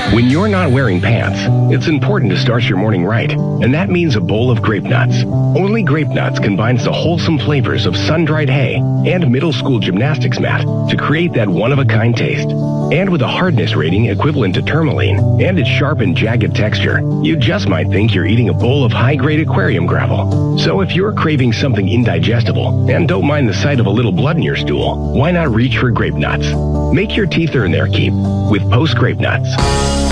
When you're not wearing pants, it's important to start your morning right, and that means a bowl of grape nuts. Only Grape Nuts combines the wholesome flavors of sun-dried hay and middle school gymnastics mat to create that one-of-a-kind taste. And with a hardness rating equivalent to tourmaline and its sharp and jagged texture, you just might think you're eating a bowl of high-grade aquarium gravel. So if you're craving something indigestible and don't mind the sight of a little blood in your stool, why not reach for Grape Nuts? Make your teeth earn their keep with Post Grape Nuts.